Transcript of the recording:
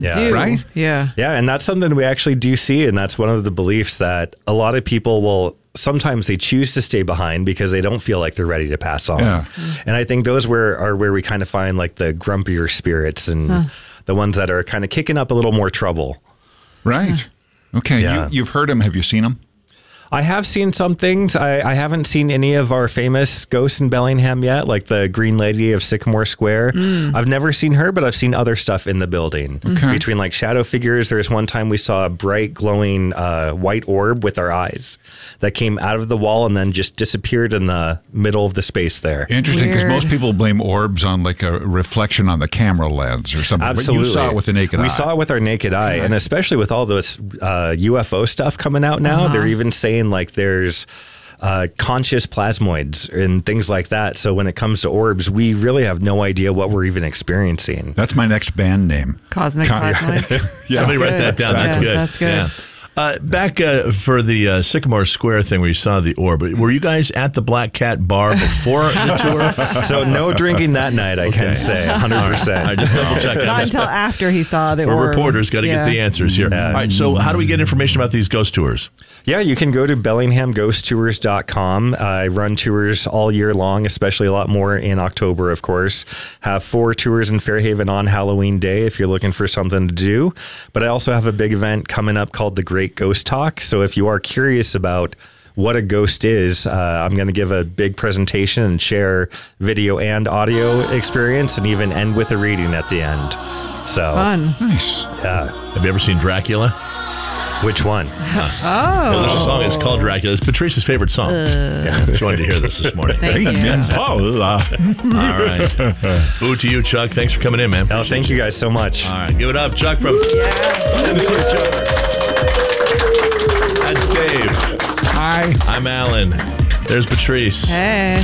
do. Right? Yeah. Yeah, and that's something we actually do see, and that's one of the beliefs that a lot of people will sometimes they choose to stay behind because they don't feel like they're ready to pass on. Yeah. And I think those are where we kind of find like the grumpier spirits and the ones that are kind of kicking up a little more trouble. Right. Okay. Yeah. You've heard them. Have you seen them? I have seen some things. I haven't seen any of our famous ghosts in Bellingham yet, like the Green Lady of Sycamore Square. I've never seen her, but I've seen other stuff in the building. Okay. Between like shadow figures, there's one time we saw a bright glowing white orb with our eyes that came out of the wall and then just disappeared in the middle of the space there. Interesting, because Weird. most people blame orbs on like a reflection on the camera lens or something. Absolutely. But you saw it with the naked eye. We saw it with our naked eye. And especially with all this UFO stuff coming out now, they're even saying like there's conscious plasmoids and things like that. So when it comes to orbs, we really have no idea what we're even experiencing. That's my next band name. Cosmic plasmoids. Somebody write that down. That's good. That's good. Yeah. Back for the Sycamore Square thing where you saw the orb, were you guys at the Black Cat bar before the tour? So no drinking that night, I can say 100%. I just double check. Not until after he saw the We're orb. reporters, got to get the answers here. All right, so how do we get information about these ghost tours? Yeah, you can go to BellinghamGhostTours.com. I run tours all year long, especially a lot more in October, of course. Have 4 tours in Fairhaven on Halloween Day if you're looking for something to do. But I also have a big event coming up called the Great Ghost Talk. So if you are curious about what a ghost is, I'm going to give a big presentation and share video and audio experience and even end with a reading at the end. So Fun. Nice. yeah. Have you ever seen Dracula? Which one? Well, this song is called Dracula. It's Patrice's favorite song. She wanted to hear this morning. Thank you. Paula. All right. Boo to you, Chuck. Thanks for coming in, man. Oh, thank you guys so much. All right, give it up, Chuck from Tennessee. That's Dave. Hi. I'm Alan. There's Patrice. Hey.